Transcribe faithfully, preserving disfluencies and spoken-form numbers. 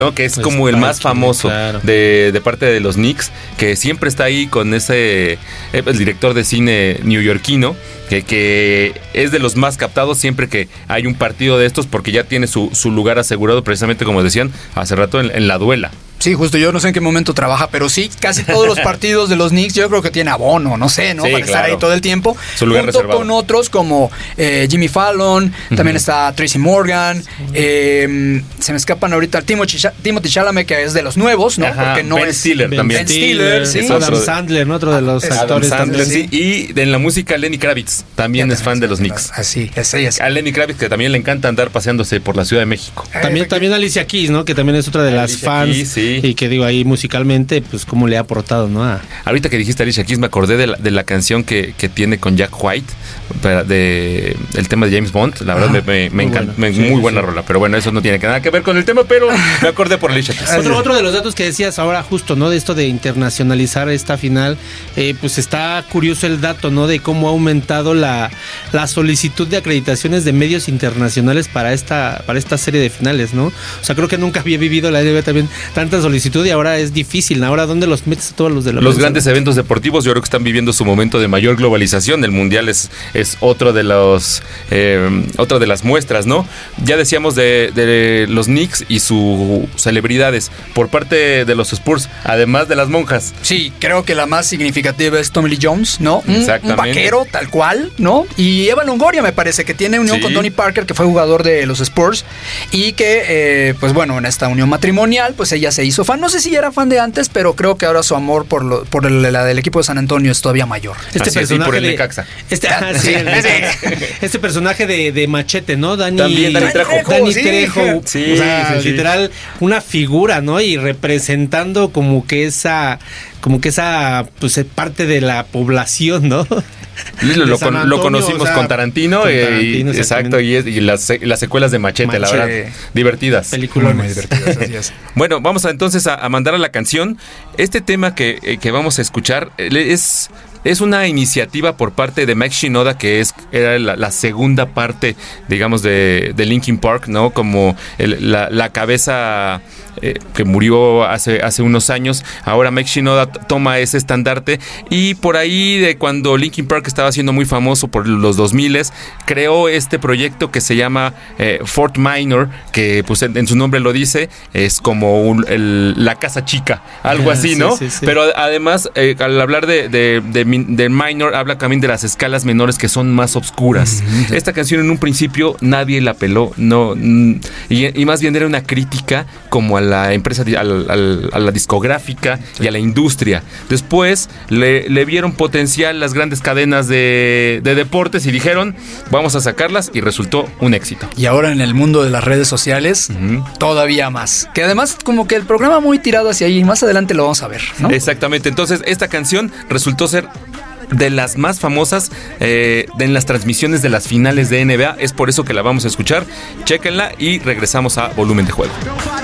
¿no? Que es Pues como el más Spike, famoso claro. de, de parte de los Knicks, que siempre está ahí con ese, eh, el director de cine neoyorquino, que, que es de los más captados siempre que hay un partido de estos, porque ya tiene su, su lugar asegurado, precisamente como decían hace rato, en, en la duela. Sí, justo, yo no sé en qué momento trabaja, pero sí, casi todos los partidos de los Knicks yo creo que tiene abono, no sé, ¿no? Sí, Para claro. estar ahí todo el tiempo. Su lugar junto reservado. con otros como eh, Jimmy Fallon, uh-huh. también está Tracy Morgan, eh, se me escapan ahorita Timothy, Timothy Chalamet, que es de los nuevos, ¿no? Ajá, Porque no Ben es Stiller Ben también. Ben Stiller, sí. Adam Sandler, ¿no? Otro de los Adam actores Adam Sandler, también. sí. Y de, en la música, Lenny Kravitz también Ya es fan de los Knicks. Así, así es. A Lenny Kravitz, que también le encanta andar paseándose por la Ciudad de México. También, también Alicia Keys, ¿no? Que también es otra de las Alicia fans. Keys, sí. Y que digo, ahí musicalmente, pues cómo le ha aportado, ¿no? A... Ahorita que dijiste Alicia Keys, me acordé de la, de la canción que, que tiene con Jack White, para, de el tema de James Bond. La verdad, Ah, me, me, me muy encanta, buena. me, Sí, muy sí, buena sí. rola. Pero bueno, eso no tiene nada que ver con el tema, pero me acordé por Alicia Keys. Otro, otro de los datos que decías ahora justo, ¿no? De esto de internacionalizar esta final, eh, pues está curioso el dato, ¿no? De cómo ha aumentado la, la solicitud de acreditaciones de medios internacionales para esta, para esta serie de finales, ¿no? O sea, creo que nunca había vivido la N B A también tanta solicitud y ahora es difícil. Ahora, ¿dónde los metes a todos los de la Los prensa? grandes eventos deportivos yo creo que están viviendo su momento de mayor globalización. El Mundial es, es otro de los eh, otra de las muestras, ¿no? Ya decíamos de, de los Knicks y sus celebridades por parte de los Spurs, además de las monjas. Sí, creo que la más significativa es Tommy Lee Jones, ¿no? Un, Exactamente. un vaquero, tal cual, ¿no? Y Eva Longoria me parece que tiene unión Sí. con Tony Parker, que fue jugador de los Spurs, y que, eh, pues bueno, en esta unión matrimonial, pues ella se hizo fan. No sé si era fan de antes, pero creo que ahora su amor por, lo, por el, la del equipo de San Antonio es todavía mayor. Este Así es, y personaje por el de, Necaxa. Este, ah, sí, el Necaxa. Este personaje de, de Machete, ¿no? Dani, También Dani Trejo. Dani sí. Trejo. Sí, o sea, sí, sí. literal, una figura, ¿no? Y representando como que esa, como que esa, pues parte de la población, ¿no? Lo, lo, San con- Antonio, lo conocimos o sea, con Tarantino, con eh, Tarantino, y, exacto, y, es- y las, las secuelas de Machete, la Machete. verdad, divertidas. Películas Muy divertidas, así es. Bueno, vamos a, entonces a, a mandar a la canción. Este tema que, eh, que vamos a escuchar eh, es, es una iniciativa por parte de Mike Shinoda, que es era la, la segunda parte, digamos, de, de Linkin Park, ¿no? Como el- la, la cabeza eh, que murió hace, hace unos años. Ahora Mike Shinoda t- toma ese estandarte y por ahí de cuando Linkin Park estaba siendo muy famoso por los dos miles, creó este proyecto que se llama eh, Fort Minor, que pues en, en su nombre lo dice, es como un, el- la casa chica, algo Ah, así, sí, ¿no? sí, sí. Pero además, eh, al hablar de, de, de, min- de minor, habla también de las escalas menores que son más obscuras. Mm-hmm. Esta canción en un principio nadie la peló, no, mm, y, y más bien era una crítica como a la empresa, di- al- al- a la discográfica y a la industria. Después le, le vieron potencial las grandes cadenas de, de deportes y dijeron, vamos a sacarlas, y resultó un éxito. Y ahora en el mundo de las redes sociales, Ujú. todavía más. Que además, como que el programa muy tirado hacia ahí, más adelante lo vamos a ver, ¿no? Exactamente, entonces esta canción resultó ser de las más famosas eh, de en las transmisiones de las finales de N B A. Es por eso que la vamos a escuchar. Chéquenla y regresamos a Volumen de Juego.